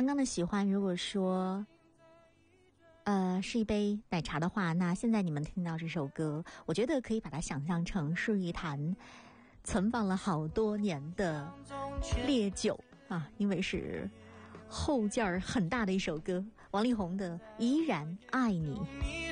刚刚的喜欢，如果说是一杯奶茶的话，那现在你们听到这首歌，我觉得可以把它想象成是一坛存放了好多年的烈酒啊，因为是后劲儿很大的一首歌，王力宏的《依然爱你》。